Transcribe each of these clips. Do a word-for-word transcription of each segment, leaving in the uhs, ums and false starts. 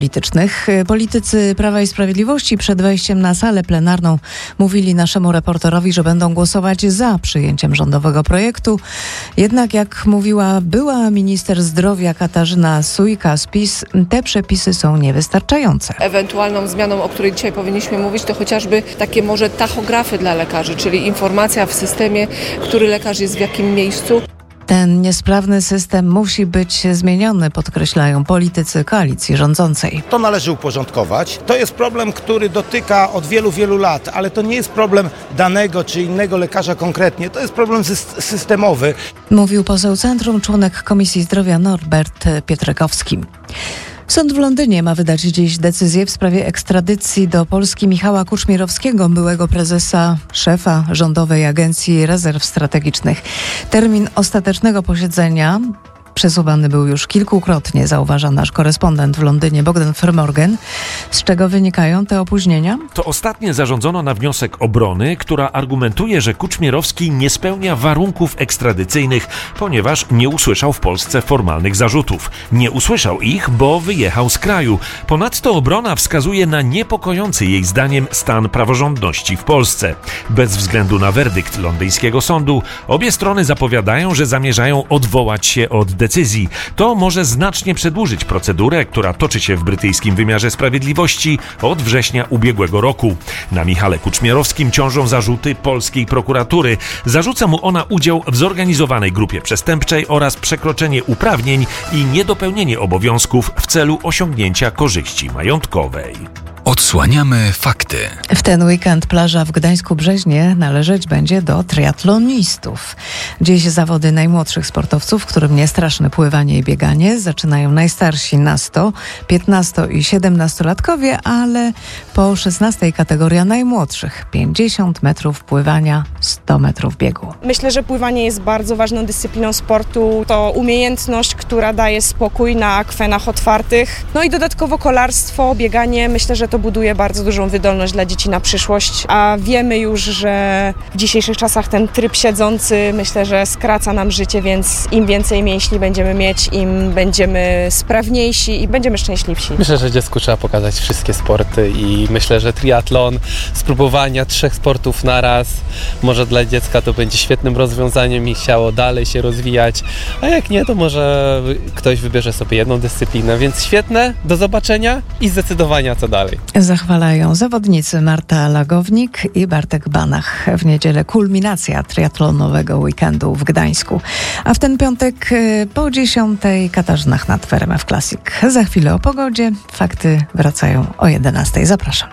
politycznych. Politycy Prawa i Sprawiedliwości przed wejściem na salę plenarną mówili naszemu reporterowi, że będą głosować za przyjęciem rządowego projektu. Jednak jak mówiła była minister zdrowia Katarzyna Sójka z PiS, te przepisy są niewystarczające. Ewentualną zmianą, o której dzisiaj powinniśmy mówić, to chociażby takie może tachografy dla lekarzy, czyli informacja w systemie, który lekarz jest w jakim miejscu. Ten niesprawny system musi być zmieniony, podkreślają politycy koalicji rządzącej. To należy uporządkować. To jest problem, który dotyka od wielu, wielu lat, ale to nie jest problem danego czy innego lekarza konkretnie. To jest problem systemowy. Mówił poseł Centrum, członek Komisji Zdrowia Norbert Pietrzakowski. Sąd w Londynie ma wydać dziś decyzję w sprawie ekstradycji do Polski Michała Kuczmierowskiego, byłego prezesa, szefa Rządowej Agencji Rezerw Strategicznych. Termin ostatecznego posiedzenia przesuwany był już kilkukrotnie, zauważa nasz korespondent w Londynie Bogdan Fermorgen. Z czego wynikają te opóźnienia? To ostatnie zarządzono na wniosek obrony, która argumentuje, że Kuczmierowski nie spełnia warunków ekstradycyjnych, ponieważ nie usłyszał w Polsce formalnych zarzutów. Nie usłyszał ich, bo wyjechał z kraju. Ponadto obrona wskazuje na niepokojący jej zdaniem stan praworządności w Polsce. Bez względu na werdykt londyńskiego sądu, obie strony zapowiadają, że zamierzają odwołać się od decyzji. To może znacznie przedłużyć procedurę, która toczy się w brytyjskim wymiarze sprawiedliwości od września ubiegłego roku. Na Michale Kuczmierowskim ciążą zarzuty polskiej prokuratury. Zarzuca mu ona udział w zorganizowanej grupie przestępczej oraz przekroczenie uprawnień i niedopełnienie obowiązków w celu osiągnięcia korzyści majątkowej. Odsłaniamy fakty. W ten weekend plaża w Gdańsku-Brzeźnie należeć będzie do triatlonistów. Dziś zawody najmłodszych sportowców, którym nie straszne pływanie i bieganie. Zaczynają najstarsi na sto, piętnasto i siedemnastolatkowie, ale po szesnastej kategoria najmłodszych. pięćdziesiąt metrów pływania, sto metrów biegu. Myślę, że pływanie jest bardzo ważną dyscypliną sportu. To umiejętność, która daje spokój na akwenach otwartych. No i dodatkowo kolarstwo, bieganie. Myślę, że to buduje bardzo dużą wydolność dla dzieci na przyszłość, a wiemy już, że w dzisiejszych czasach ten tryb siedzący, myślę, że skraca nam życie, więc im więcej mięśni będziemy mieć, im będziemy sprawniejsi i będziemy szczęśliwsi. Myślę, że dziecku trzeba pokazać wszystkie sporty i myślę, że triatlon, spróbowania trzech sportów naraz, może dla dziecka to będzie świetnym rozwiązaniem i chciało dalej się rozwijać, a jak nie, to może ktoś wybierze sobie jedną dyscyplinę, więc świetne, do zobaczenia i zdecydowania co dalej. Zachwalają zawodnicy Marta Lagownik i Bartek Banach. W niedzielę kulminacja triatlonowego weekendu w Gdańsku. A w ten piątek po dziesiątej Katarzyna Chnat w R M F Classic. Za chwilę o pogodzie. Fakty wracają o jedenastej. Zapraszam.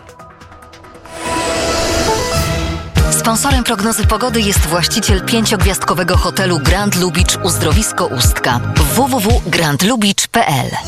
Sponsorem prognozy pogody jest właściciel pięciogwiazdkowego hotelu Grand Lubicz Uzdrowisko Ustka. w w w kropka grand lubicz kropka p l.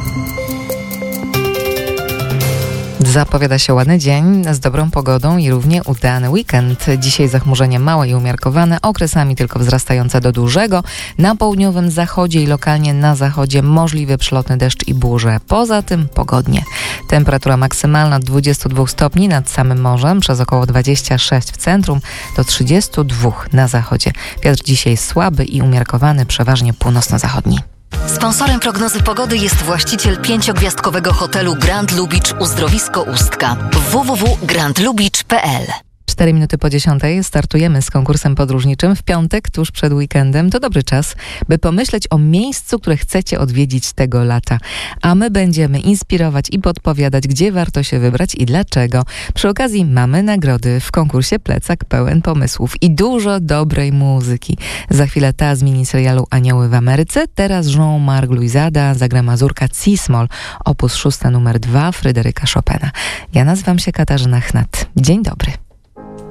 Zapowiada się ładny dzień z dobrą pogodą i równie udany weekend. Dzisiaj zachmurzenie małe i umiarkowane, okresami tylko wzrastające do dużego. Na południowym zachodzie i lokalnie na zachodzie możliwy przelotny deszcz i burze. Poza tym pogodnie. Temperatura maksymalna od dwudziestu dwóch stopni nad samym morzem, przez około dwadzieścia sześć w centrum, do trzydziestu dwóch na zachodzie. Wiatr dzisiaj słaby i umiarkowany, przeważnie północno-zachodni. Sponsorem prognozy pogody jest właściciel pięciogwiazdkowego hotelu Grand Lubicz Uzdrowisko Ustka. w w w kropka grand lubicz kropka p l. Cztery minuty po dziesiątej startujemy z konkursem podróżniczym w piątek, tuż przed weekendem. To dobry czas, by pomyśleć o miejscu, które chcecie odwiedzić tego lata. A my będziemy inspirować i podpowiadać, gdzie warto się wybrać i dlaczego. Przy okazji mamy nagrody w konkursie Plecak pełen pomysłów i dużo dobrej muzyki. Za chwilę ta z miniserialu Anioły w Ameryce. Teraz Jean-Marc Louizada zagra mazurka C-Moll, opus szósta numer dwa Fryderyka Chopina. Ja nazywam się Katarzyna Chnat. Dzień dobry.